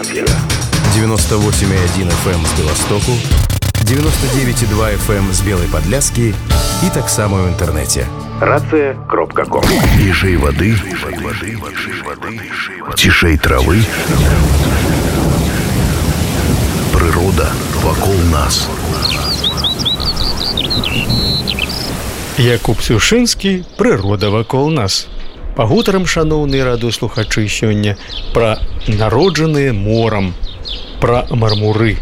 98,1 FM з Беластоку, 99,2 FM з Белой Подляски и так само в интернете. Рация.ком. Ніжэй воды, цішэй травы. Прырода вакол нас. Якуб Сушынскі, прырода вакол нас. Пагутарам, шаноўныя радыёслухачы, сёння пра народжаныя морам, пра мармуры.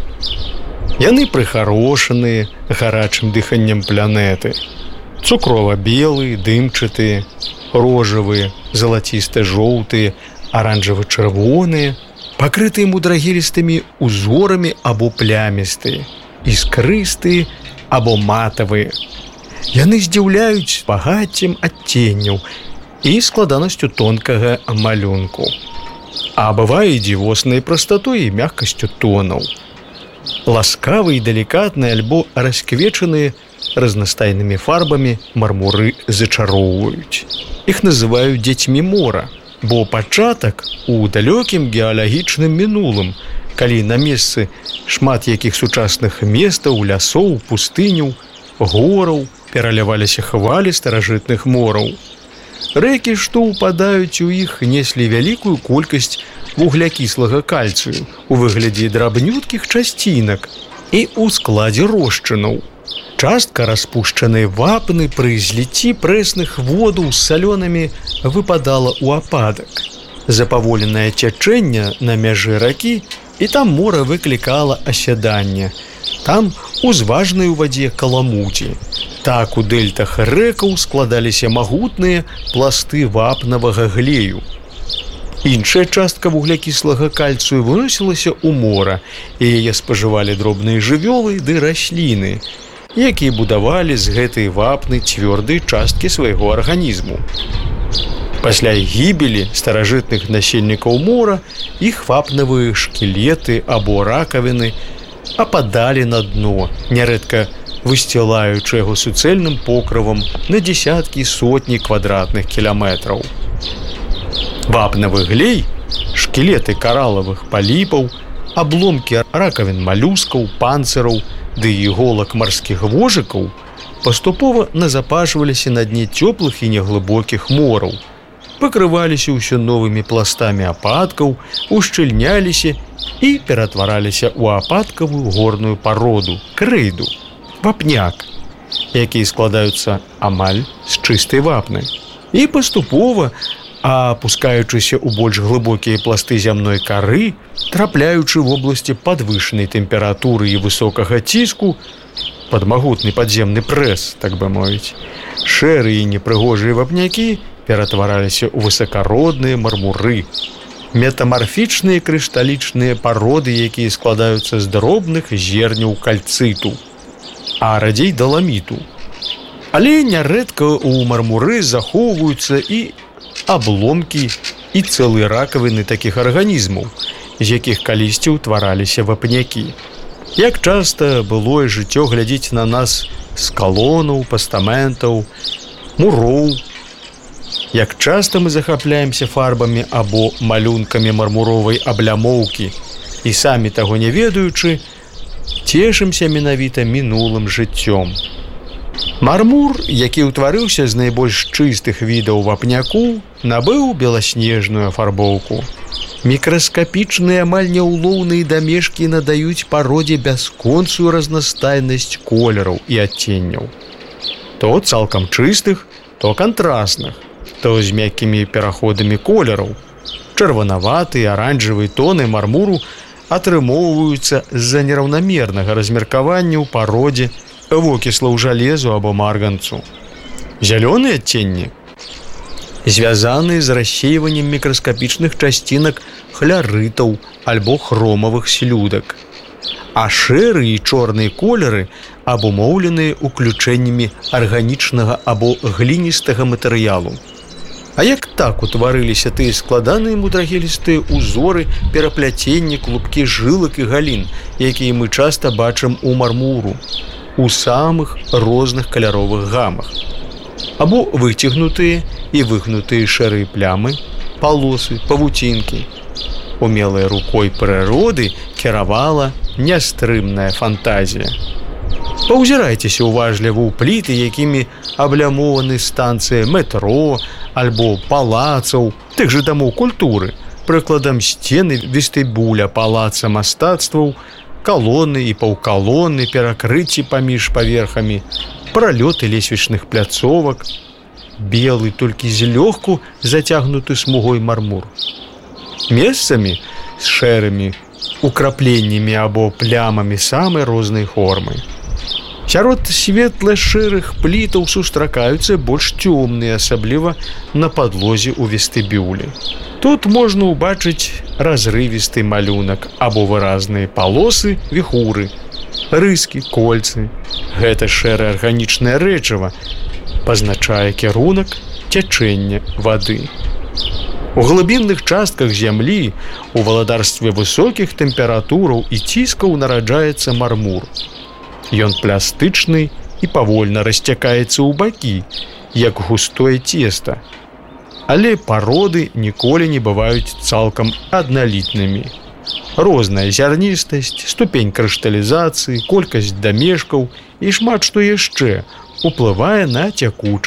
Яны прыхарошаныя гарачым дыханнем планеты. Цукрова-белыя, дымчатыя, рожавыя, залаціста-жоўтыя, аранжава-чырвоныя, пакрытыя мудрагелістымі узорамі або плямістыя, іскрыстыя або матавыя. Яны здзіўляюць багаццем адценняў і складанасцю тонкага малюнку. А бывае дзівоснай прастатой і мяккасцю тонаў. Ласкавыя і далікатныя альбо расквечаныя разнастайнымі фарбамі мармуры зачароўваюць. Іх называюць дзецьмі мора, бо пачатак у далёкім геалагічным мінулым, калі на месцы шмат якіх сучасных местаў, лясоў, пустыняў, гораў пераляваліся хвалі старажытных мораў. Рэкі, што ўпадаюць у іх, неслі вялікую колькасць вуглякіслага кальцыю у выглядзе драбнюткіх часцінак і ў складзе рошчынаў. Частка распушчанай вапны пры зліцці прэсных водаў з салёнамі выпадала ў ападак. Запаволенае цячэнне на мяжы ракі, і там мора выклікала асяданне. Там у зважнай у вадзе каламуці. Так у дэльтах рэкаў складаліся магутныя пласты вапнавага глею. Іншая частка вуглякіслага кальцыю выносілася ў мора, і яе спажывалі дробныя жывёлы ды расліны, якія будавалі з гэтай вапны цвёрдыя часткі свайго арганізму. Пасля гібелі старажытных насельнікаў мора іх вапнавыя шкілеты або ракавіны ападалі на дно, нярэдка высцілаючы яго суцэльным покрывам на дзесяткі сотні квадратных кіламетраў. Вапнавы глей, шкілеты каралавых паліпаў, абломкі ракавін малюскаў, панцыраў ды іголак марскіх вожыкаў паступова назапашваліся на дне цёплых і неглыбокіх мораў, пакрываліся ўсё новымі пластамі ападкаў, ушчыльняліся і ператвараліся ў ападкавую горную пароду, крэйду, вапняк, якія складаюцца амаль з чыстай вапны. І паступова, апускаючыся ў больш глыбокія пласты зямной кары, трапляючы в обласці падвышанай тэмпературы і высокага ціску, пад магутны падземны прэс, так бы мовіць, шэрыя і непрыгожыя вапнякі ператвараліся ў высакародныя мармуры, метамарфічныя крышталічныя пароды, якія складаюцца з дробных зерняў кальцыту, а радзей даламіту. Але нярэдка ў мармуры захоўваюцца і абломкі і цэлыя ракавіны такіх арганізмаў, з якіх калісьці ўтвараліся вапнякі. Як часта былое жыццё глядзіць на нас з калонаў, пастаментаў, муроў. Як часта мы захапляемся фарбамі або малюнкамі мармуровай аблямоўкі і самі таго не ведаючы, цешымся менавіта мінулым жыццём. Мармур, які ўтварыўся з найбольш чыстых відаў вапняку, набыў беласнежную афарбоўку. Мікраскапічныя амаль няўлоўныя дамешкі надаюць пародзе бясконцую разнастайнасць колераў і адценняў. То цалкам чыстых, то кантрасных, то з мяккімі пераходамі колераў. Чырванаваты і аранжавыя тоны мармуру атрымоўваюцца з-за нераўнамернага размеркавання ў пародзе вокіслаў жалезу або марганцу. Зялёныя адценні звязаныя з рассейваннем мікраскапічных часцінак хлярытаў альбо хромавых слюдак, а шэрыя і чорныя колеры абумоўленыя уключэннямі арганічнага або гліністага матэрыялу. А як так утварыліся тыя складаныя мудрагелістыя узоры, перапляценні, клубкі жылак і галін, якія мы часта бачым у мармуру, у самых розных каляровых гамах? Або выцягнутыя і выгнутыя шэрыя плямы, палосы, павуцінкі. умелай рукой прыроды кіравала нястрымная фантазія. Паўзірайцеся уважліва ў пліты, якімі аблямованы станцыі метро альбо палацаў, тых жа дамоў культуры, прыкладам сцены вестыбюля палаца мастацтваў, калоны і паўкалоны, перакрыцці паміж паверхамі, пралёты лесвічных пляцовак, белы толькі злёгку зацягнуты смугой мармур. Месцамі з шэрымі украпленнямі або плямамі самай рознай формы. Сярод светла-шэрых плітаў сустракаюцца больш цёмныя, асабліва на падлозе ў вестыбюлі. Тут можна ўбачыць разрывісты малюнак або выразныя палосы, віхуры, рыскі, кольцы. Гэта шэрае арганічнае рэчыва пазначае кірунак цячэння вады. У глыбінных частках зямлі у валадарстве высокіх тэмператураў і ціскаў нараджаецца мармур. Ён плястычны і павольна расцякаецца ў бакі, як густое цеста. Але пароды ніколі не бываюць цалкам адналітнымі. Розная зярністасць, ступень крышталізацыі, колькасць дамешкаў і шмат што яшчэ уплывае на цякучасць